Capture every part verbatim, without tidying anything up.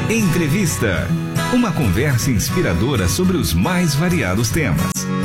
Entrevista. Uma conversa inspiradora sobre os mais variados temas.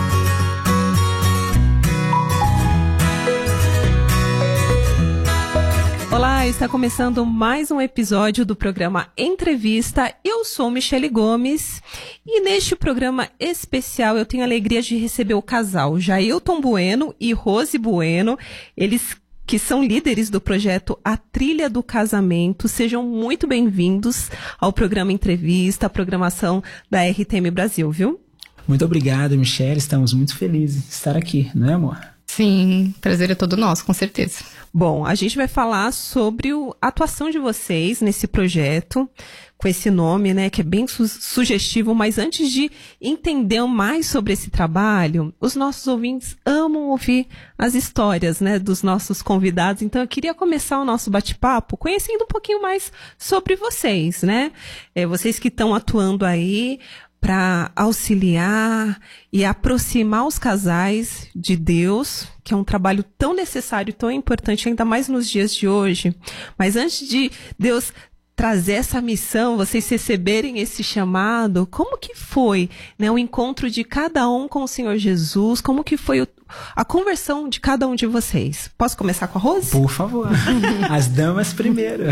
Olá, está começando mais um episódio do programa Entrevista. Eu sou Michele Gomes e neste programa especial eu tenho a alegria de receber o casal Jailton Bueno e Rose Bueno. Eles que são líderes do projeto A Trilha do Casamento. Sejam muito bem-vindos ao programa Entrevista, a programação da R T M Brasil, viu? Muito obrigado, Michele. Estamos muito felizes de estar aqui, não é, amor? Sim, prazer é todo nosso, com certeza. Bom, a gente vai falar sobre o, a atuação de vocês nesse projeto, com esse nome, né, que é bem su- sugestivo, mas antes de entender mais sobre esse trabalho, os nossos ouvintes amam ouvir as histórias, né, dos nossos convidados, então eu queria começar o nosso bate-papo conhecendo um pouquinho mais sobre vocês, né, é, vocês que estão atuando aí para auxiliar e aproximar os casais de Deus, que é um trabalho tão necessário e tão importante, ainda mais nos dias de hoje. Mas antes de Deus trazer essa missão, vocês receberem esse chamado, como que foi, né, o encontro de cada um com o Senhor Jesus? Como que foi o, a conversão de cada um de vocês? Posso começar com a Rose? Por favor. As damas primeiro.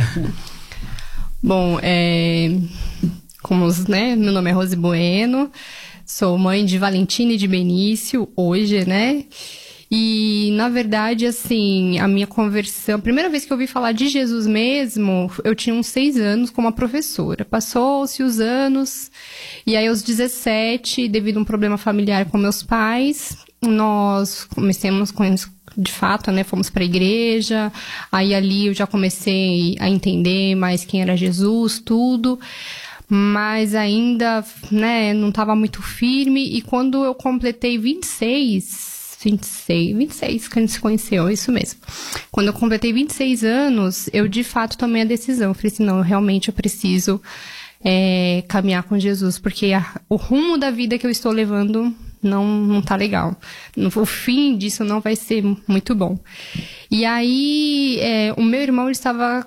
Bom, é... Como, né, meu nome é Rose Bueno, sou mãe de Valentina e de Benício, hoje, né? E, na verdade, assim, a minha conversão... A primeira vez que eu ouvi falar de Jesus mesmo, eu tinha uns seis anos como professora. Passou-se os anos, e aí aos dezessete, devido a um problema familiar com meus pais, nós comecemos com... De fato, né, fomos para a igreja, aí ali eu já comecei a entender mais quem era Jesus, tudo... Mas ainda, né, não estava muito firme. E quando eu completei vinte e seis, vinte e seis, vinte e seis que a gente se conheceu, isso mesmo. Quando eu completei vinte e seis anos, eu de fato tomei a decisão. Eu falei assim, não, realmente eu preciso é, caminhar com Jesus, porque a, o rumo da vida que eu estou levando não, não tá legal. O fim disso não vai ser muito bom. E aí, é, o meu irmão estava...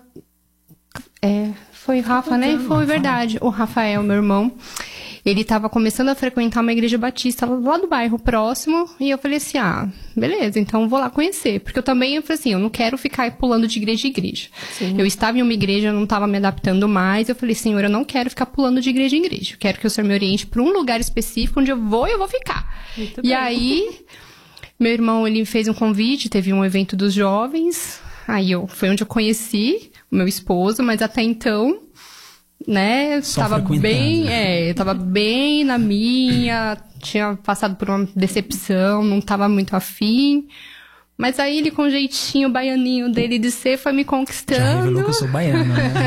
É, Foi o Rafa, né? Foi verdade. O Rafael, meu irmão, ele estava começando a frequentar uma igreja batista lá do bairro próximo. E eu falei assim, ah, beleza, então vou lá conhecer. Porque eu também, eu falei assim, eu não quero ficar pulando de igreja em igreja. Sim. Eu estava em uma igreja, eu não estava me adaptando mais. Eu falei, Senhor, eu não quero ficar pulando de igreja em igreja. Eu quero que o Senhor me oriente para um lugar específico onde eu vou e eu vou ficar. Muito e bem. Aí, meu irmão, ele fez um convite, teve um evento dos jovens. Aí eu, foi onde eu conheci o meu esposo, mas até então, né, estava bem, é, eu tava bem na minha, tinha passado por uma decepção, não tava muito afim. Mas aí ele, com o jeitinho baianinho dele de ser, foi me conquistando. Já revelou que eu sou baiana, né?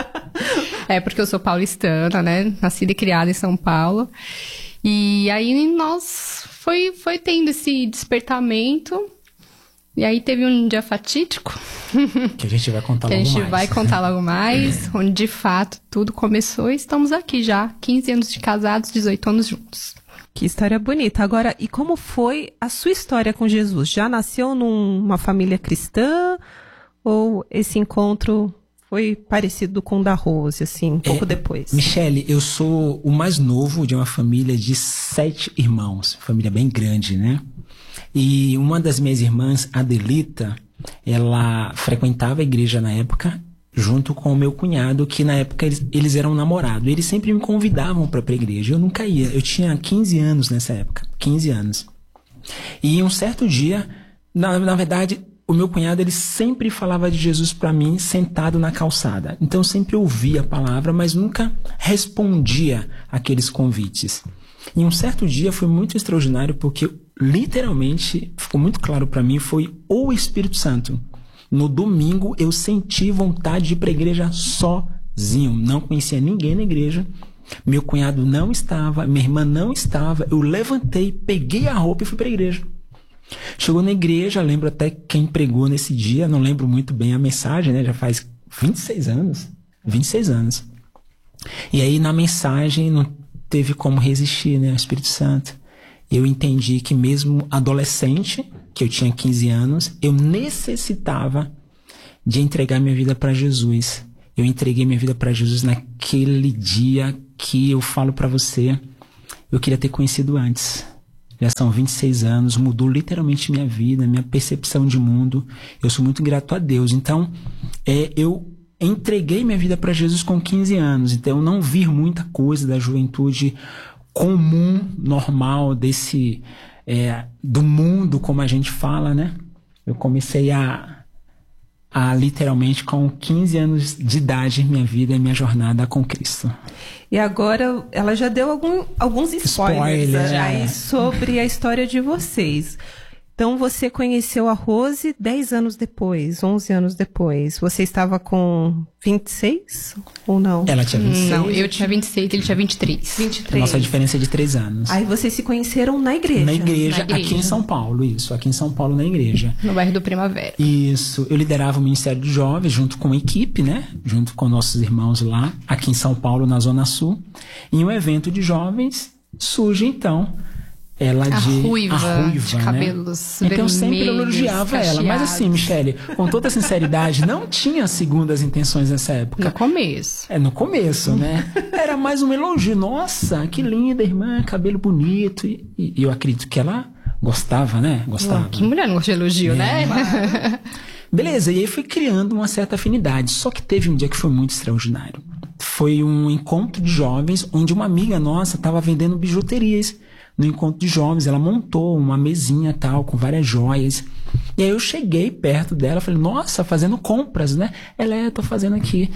É, porque eu sou paulistana, né, nascida e criada em São Paulo. E aí nós, foi, foi tendo esse despertamento. E aí teve um dia fatídico. Que a gente vai contar logo mais. Que a gente mais. vai contar logo mais, onde de fato tudo começou e estamos aqui já, quinze anos de casados, dezoito anos juntos. Que história bonita. Agora, e como foi a sua história com Jesus? Já nasceu numa família cristã ou esse encontro foi parecido com o da Rose, assim, um pouco é, depois? Michele, eu sou o mais novo de uma família de sete irmãos, família bem grande, né? E uma das minhas irmãs, Adelita, ela frequentava a igreja na época, junto com o meu cunhado, que na época eles, eles eram namorados. Eles sempre me convidavam para ir para a igreja. Eu nunca ia. Eu tinha quinze anos nessa época. quinze anos. E um certo dia, na, na verdade, o meu cunhado, ele sempre falava de Jesus para mim, sentado na calçada. Então eu sempre ouvia a palavra, mas nunca respondia àqueles convites. E um certo dia foi muito extraordinário, porque literalmente, ficou muito claro para mim, foi o Espírito Santo. No domingo eu senti vontade de ir para a igreja sozinho. Não conhecia ninguém na igreja. Meu cunhado não estava, minha irmã não estava. Eu levantei, peguei a roupa e fui para a igreja. Chegou na igreja, lembro até quem pregou nesse dia, não lembro muito bem a mensagem, né? Já faz vinte e seis anos. vinte e seis anos. E aí na mensagem não teve como resistir, né, ao Espírito Santo. Eu entendi que mesmo adolescente, que eu tinha quinze anos, eu necessitava de entregar minha vida para Jesus. eu entreguei minha vida para Jesus naquele dia que eu falo para você, eu queria ter conhecido antes. Já são vinte e seis anos, mudou literalmente minha vida, minha percepção de mundo. Eu sou muito grato a Deus. Então, é, eu entreguei minha vida para Jesus com quinze anos. Então, eu não vi muita coisa da juventude comum, normal, desse, é, do mundo, como a gente fala, né? Eu comecei a, a literalmente, com quinze anos de idade, minha vida e minha jornada com Cristo. E agora, ela já deu algum, alguns spoilers Spoiler, já é. aí sobre a história de vocês. Então, você conheceu a Rose dez anos depois, onze anos depois. Você estava com vinte e seis ou não? Ela tinha vinte e seis. Não, eu tinha vinte e seis, ele tinha vinte e três. vinte e A três. nossa diferença é de três anos. Aí vocês se conheceram na igreja. Na igreja, Na igreja. aqui em São Paulo, isso. Aqui em São Paulo, na igreja. No bairro do Primavera. Isso. Eu liderava o Ministério de Jovens junto com a equipe, né? Junto com nossos irmãos lá, aqui em São Paulo, na Zona Sul. Em um evento de jovens, surge, então, ela A de... ruiva, a ruiva, de né? cabelos Então eu sempre vermelhos, elogiava ela. Mas assim, cacheados. Michele, com toda sinceridade, não tinha segundas intenções nessa No época. começo. É, no começo, né? Era mais um elogio. Nossa, que linda, irmã, cabelo bonito. E, e eu acredito que ela gostava, né? Gostava. Que mulher não gosta de elogio, É, né? Beleza, e aí fui criando uma certa afinidade. Só que teve um dia que foi muito extraordinário. Foi um encontro de jovens, onde uma amiga nossa estava vendendo bijuterias. No encontro de jovens, ela montou uma mesinha tal, com várias joias. E aí eu cheguei perto dela, falei, nossa, fazendo compras, né? Ela é, tô fazendo aqui.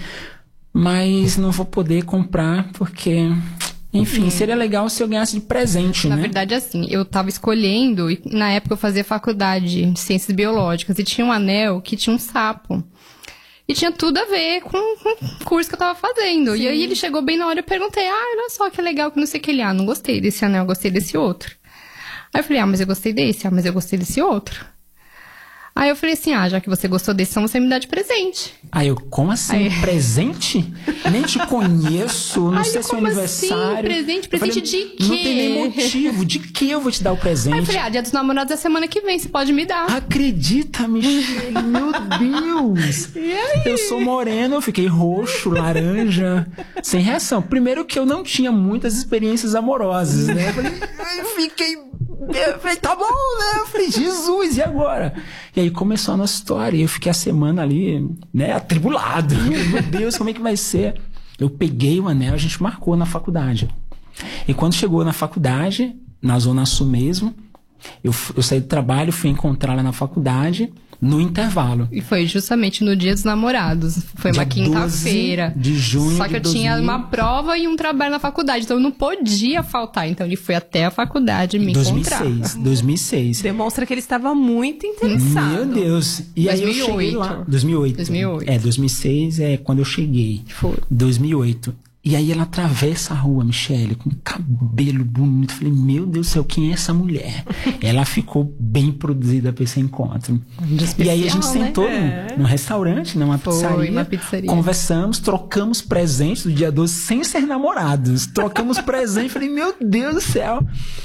Mas não vou poder comprar, porque... Enfim, seria legal se eu ganhasse de presente, Na né? verdade, assim, eu tava escolhendo, e na época eu fazia faculdade de ciências biológicas, e tinha um anel que tinha um sapo. E tinha tudo a ver com, com o curso que eu tava fazendo. E aí ele chegou bem na hora, eu perguntei, ah, olha só que legal, que não sei o que ele, ah, não gostei desse anel, gostei desse outro. Aí eu falei, ah, mas eu gostei desse, ah, mas eu gostei desse outro. Aí eu falei assim, ah, já que você gostou desse, então você me dá de presente. Aí eu, como assim? Aí- Presente? Nem te conheço, não Aí sei eu, se é como aniversário. assim? Presente? Eu falei, Presente de Não tem quê? nem motivo. De que eu vou te dar o presente? Aí eu falei, ah, dia dos namorados é semana que vem, você pode me dar. Acredita, Michele, meu Deus! Eu sou moreno, eu fiquei roxo, laranja, sem reação. Primeiro que eu não tinha muitas experiências amorosas, né? Eu falei, eu fiquei... Eu falei, tá bom, né? Eu falei, Jesus, e agora? E aí começou a nossa história, e eu fiquei a semana ali, né, atribulado. Meu Deus, como é que vai ser? Eu peguei o anel, a gente marcou na faculdade. E quando chegou na faculdade, na Zona Sul mesmo, eu, eu saí do trabalho, fui encontrar ela na faculdade, no intervalo. E foi justamente no dia dos namorados. Foi uma Dia quinta-feira. doze de junho Só que de eu tinha dois mil. uma prova e um trabalho na faculdade, então eu não podia faltar. Então ele foi até a faculdade me dois mil e encontrar. seis, dois mil e seis. Demonstra que ele estava muito interessado. Meu Deus. E aí eu dois mil e cheguei oito. lá. dois mil e oito. dois mil e oito. É, dois mil e seis é quando eu cheguei. Foi. dois mil e oito. E aí ela atravessa a rua, Michele, com cabelo bonito. Eu falei, meu Deus do céu, quem é essa mulher? Ela ficou bem produzida pra esse encontro. E aí a gente especial, né? sentou É. num, num restaurante, numa Foi, pizzaria. uma pizzaria. Conversamos, trocamos presentes do dia doze sem ser namorados. Trocamos presente. Falei, meu Deus do céu.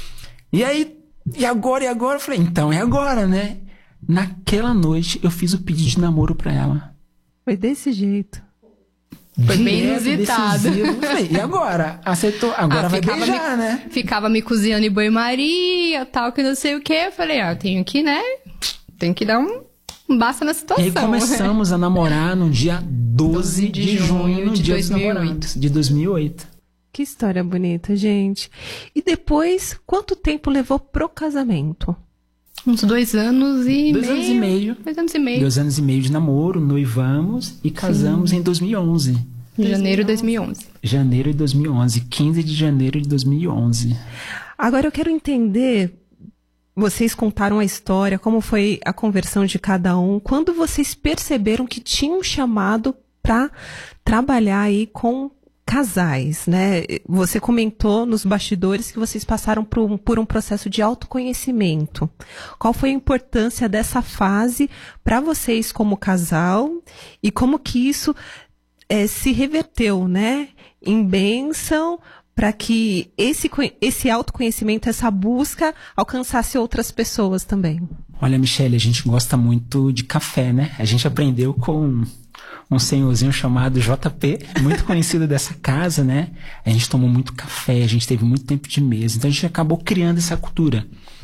E aí, e agora, e agora? Eu falei, então é agora, né? Naquela noite eu fiz o pedido de namoro pra ela. Foi desse jeito. Foi bem Direto, inusitado. decisivo. Falei, e agora? Aceitou? Agora Ah, vai ficava beijar, me, né? Ficava me cozinhando em banho-maria, tal, que não sei o quê. Eu falei, ah, eu tenho que, né? Tenho que dar um, um basta na E situação. aí começamos a namorar no dia doze de junho, no de dia dos dois mil e oito. namorados, de dois mil e oito. Que história bonita, gente. E depois, quanto tempo levou pro casamento? Uns dois anos e Dois meio. anos e meio. Dois anos e meio. Dois anos e meio de namoro, noivamos e casamos em dois mil e onze. Em janeiro de dois mil e onze. Janeiro de dois mil e onze, quinze de janeiro de dois mil e onze. Agora eu quero entender, vocês contaram a história, como foi a conversão de cada um, quando vocês perceberam que tinham um chamado para trabalhar aí com casais, né? Você comentou nos bastidores que vocês passaram por um, por um processo de autoconhecimento. Qual foi a importância dessa fase para vocês como casal e como que isso é, se reverteu, né, em bênção para que esse, esse autoconhecimento, essa busca alcançasse outras pessoas também? Olha, Michele, a gente gosta muito de café, né? A gente aprendeu com, um senhorzinho chamado J P, muito conhecido dessa casa, né? A gente tomou muito café, a gente teve muito tempo de mesa, então a gente acabou criando essa cultura.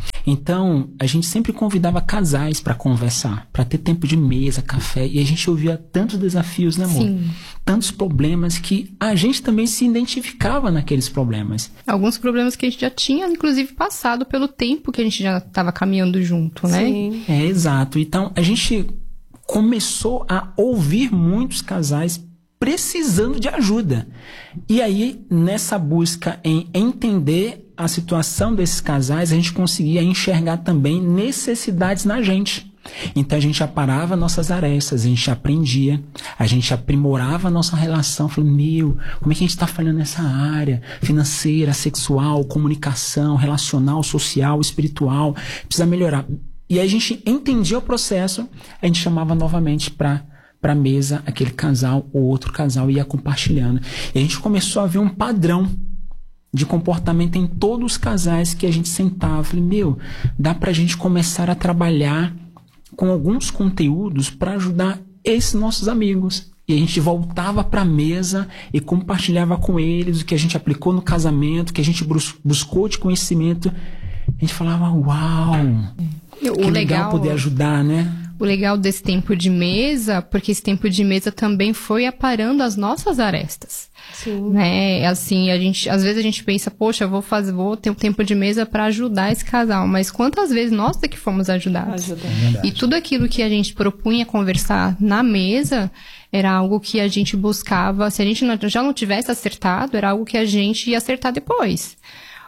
Então, a gente sempre convidava casais para conversar, para ter tempo de mesa, café, e a gente ouvia tantos desafios, né, amor? Sim. Tantos problemas que a gente também se identificava naqueles problemas. Alguns problemas que a gente já tinha, inclusive, passado pelo tempo que a gente já estava caminhando junto, né? Sim. É, exato. Então, a gente começou a ouvir muitos casais precisando de ajuda. E aí, nessa busca em entender a situação desses casais, a gente conseguia enxergar também necessidades na gente. Então a gente aparava nossas arestas, a gente aprendia, a gente aprimorava a nossa relação, falando, meu, como é que a gente está falhando nessa área financeira, sexual, comunicação, relacional, social, espiritual, precisa melhorar. E aí a gente entendia o processo, a gente chamava novamente para para a mesa aquele casal ou outro casal e ia compartilhando. E a gente começou a ver um padrão de comportamento em todos os casais que a gente sentava. Eu falei, meu, dá pra gente começar a trabalhar com alguns conteúdos para ajudar esses nossos amigos. E a gente voltava para a mesa e compartilhava com eles o que a gente aplicou no casamento, o que a gente buscou de conhecimento. A gente falava, uau, que o legal, legal poder ajudar, né? O legal desse tempo de mesa, porque esse tempo de mesa também foi aparando as nossas arestas. Sim. Né? Assim, a gente, às vezes a gente pensa, poxa, eu vou fazer, vou ter um tempo de mesa para ajudar esse casal, mas quantas vezes nós é que fomos ajudados? Ajuda. É E tudo aquilo que a gente propunha conversar na mesa era algo que a gente buscava, se a gente não, já não tivesse acertado, era algo que a gente ia acertar depois.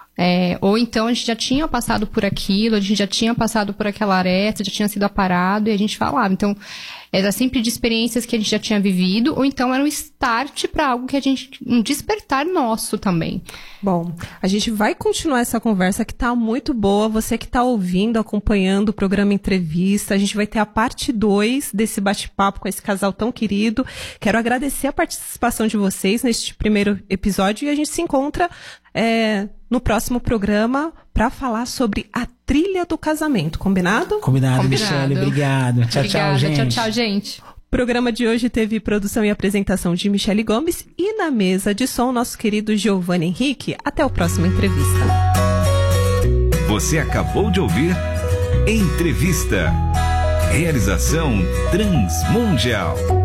É, ou então a gente já tinha passado por aquilo, a gente já tinha passado por aquela aresta, já tinha sido aparado e a gente falava. Então, era sempre de experiências que a gente já tinha vivido, ou então era um start para algo que a gente, um despertar nosso também. Bom, a gente vai continuar essa conversa que tá muito boa. Você que tá ouvindo, acompanhando o programa Entrevista, a gente vai ter a parte dois desse bate-papo com esse casal tão querido. Quero agradecer a participação de vocês neste primeiro episódio e a gente se encontra é, no próximo programa para falar sobre a trilha do casamento. Combinado? Combinado, Combinado. Michele. Obrigado. Tchau, Obrigada, tchau, gente. Tchau, tchau, gente. O programa de hoje teve produção e apresentação de Michele Gomes e na mesa de som nosso querido Giovanni Henrique. Até o próximo Entrevista. Você acabou de ouvir Entrevista. Realização Transmundial.